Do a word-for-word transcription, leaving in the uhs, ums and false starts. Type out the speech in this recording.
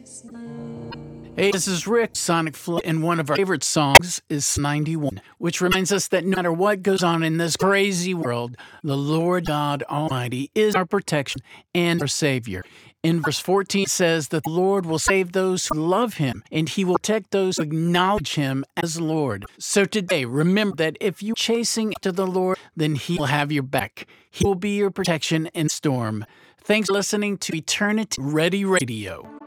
Hey, this is Rick, Sonic Flow, and one of our favorite songs is ninety-one, which reminds us that no matter what goes on in this crazy world, the Lord God Almighty is our protection and our Savior. In verse fourteen, it says that the Lord will save those who love Him, and He will protect those who acknowledge Him as Lord. So today, remember that if you're chasing after the Lord, then He will have your back. He will be your protection in storm. Thanks for listening to Eternity Ready Radio.